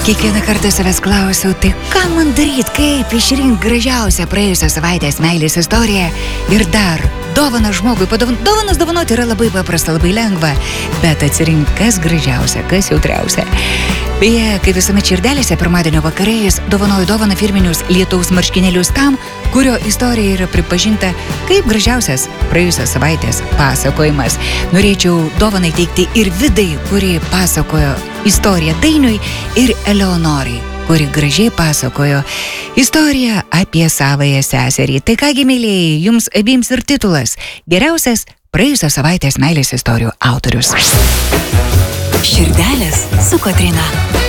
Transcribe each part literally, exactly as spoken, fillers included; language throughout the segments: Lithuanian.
Kiekvieną kartą savęs klausiau, tai ką man daryt, kaip išrink gražiausią praėjusios savaitės meilės istoriją ir dar dovaną žmogui. Padovon... Dovanas dovanoti yra labai paprasta, labai lengva, bet atsirink kas gražiausia, kas jautriausia. Beje, kaip visuomet širdelėse pirmadienio vakarėjais dovanoju dovaną firminius lietaus marškinėlius tam, kurio istorija yra pripažinta kaip gražiausias praėjusios savaitės pasakojimas. Norėčiau dovanai teikti ir Vidai, kuri pasakojo istoriją Dainiui, ir Eleonorai, kuri gražiai pasakojo istoriją apie savąją seserį. Tai kągi, mėlėjai, jums abiems ir titulas – geriausias praėjusios savaitės meilės istorijų autorius. Širdelės su Kotryna.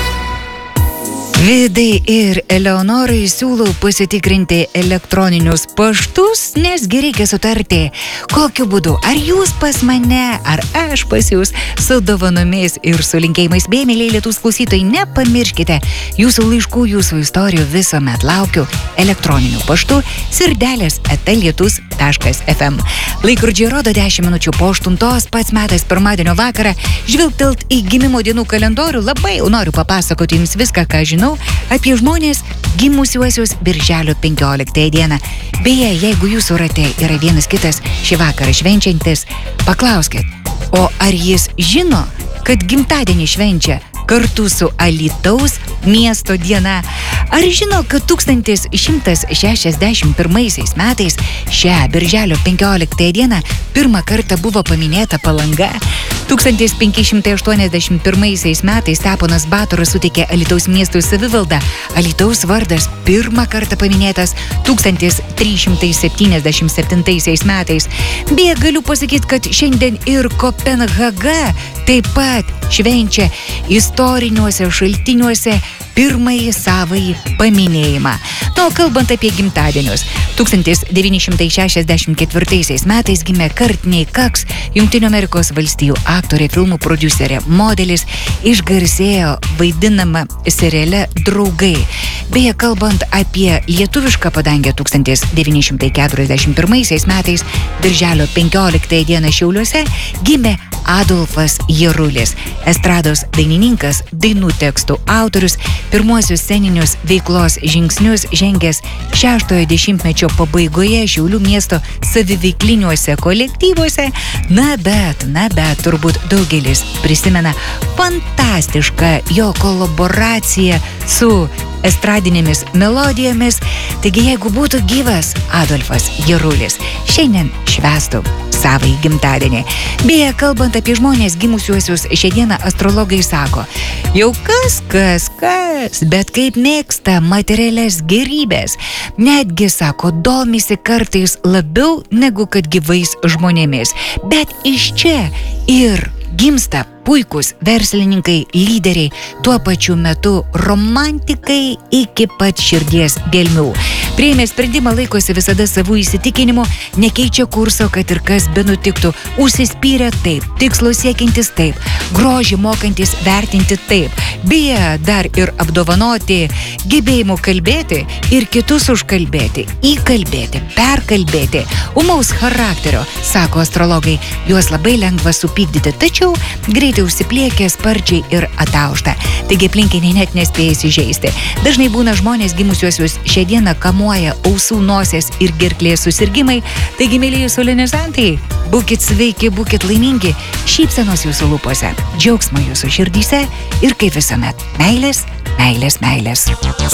Vidai ir Eleonorai siūlau pasitikrinti elektroninius paštus, nes gi reikia sutarti, kokiu būdu, ar jūs pas mane, ar aš pas jūs, su dovanomis ir su linkėjimais. Bei, mėlyje Lietuvos klausytojai, nepamirškite jūsų laiškų, jūsų istorijų, visuomet laukiu elektroniniu paštu sirdelės eta lietus taškas ef em. Laikrodžiai rodo dešimt minučių po aštuntos, pats metas pirmadienio vakarą žvilgtelt į gimimo dienų kalendorių. Labai jau noriu papasakoti jums viską, ką žinau apie žmonės gimusiuosius birželio penkioliktąją dieną. Beje, jeigu jūsų rate yra vienas kitas šį vakarą švenčiantis, paklauskit, o ar jis žino, kad gimtadienį švenčia kartu su Alytaus miesto diena? Ar žino, kad tūkstantis šimtas šešiasdešimt pirmaisiais metais šią birželio penkioliktąją dieną pirmą kartą buvo paminėta Palanga? tūkstantis penki šimtai aštuoniasdešimt pirmaisiais metais Steponas Batoras suteikė Alytaus miestui savivaldą. Alytaus vardas pirmą kartą paminėtas tūkstantis trys šimtai septyniasdešimt septintaisiais metais. Beje, galiu pasakyti, kad šiandien ir Kopenhaga taip pat švenčia istoriniuose šaltiniuose pirmąjį savąjį paminėjimą. Nu, kalbant apie gimtadienius, tūkstantis devyni šimtai šešiasdešimt ketvirtaisiais metais gimė Courtney Cox, Jungtinių Amerikos valstijų aktorė, filmų prodiuserė, modelis, išgarsėjo vaidinama seriale Draugai. Beje, kalbant apie lietuvišką padangę, tūkstantis devyni šimtai keturiasdešimt pirmaisiais metais, birželio penkioliktąją dieną Šiauliuose, gimė Adolfas Jarulis, estrados dainininkas, dainų tekstų autorius, pirmuosius sceninius veiklos žingsnius žengęs šeštojo dešimtmečio pabaigoje Šiaulių miesto saviveikliniuose kolektyvuose. Na bet, na bet, turbūt daugelis prisimena fantastišką jo kolaboraciją su estradinėmis melodijomis. Taigi, jeigu būtų gyvas Adolfas Jarulis, šiandien švęstų savąjį gimtadienį. Beje, kalbant apie žmonės gimusiuosius šią dieną, astrologai sako, jau kas, kas, kas, bet kaip mėgsta materialias gerybės. Netgi, sako, domisi kartais labiau negu kad gyvais žmonėmis. Bet iš čia ir gimsta puikūs verslininkai, lyderiai, tuo pačiu metu romantikai iki pat širdies gelmių. Priėmė sprendimą, laikosi visada savų įsitikinimų, nekeičia kurso, kad ir kas benutiktų, užsispyrę taip, tikslo siekiantis taip, grožį mokantis vertinti taip. Beje, dar ir apdovanoti gebėjimu kalbėti ir kitus užkalbėti, įkalbėti, perkalbėti, umaus charakterio, sako astrologai, juos labai lengva supykdyti, tačiau greitai užsipliekia, sparčiai ir ataušta. Taigi aplinkiniai net nespėja įsižeisti. Dažnai būna žmonės gimusiuosius šią dieną kamuoja ausų, nosies ir gerklės susirgimai. Taigi, mėlyjų solenizantai, būkit sveiki, būkit laimingi, šypsenos jūsų lūpose, džiaugsmo jūsų širdyse ir kaip visuomet, meilės, meilės, meilės.